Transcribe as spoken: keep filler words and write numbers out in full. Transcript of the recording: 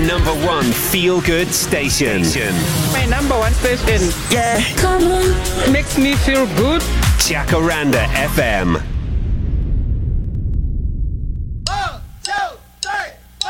number one feel-good station. My number one station. Yeah. Come on. Makes me feel good. Jacaranda F M.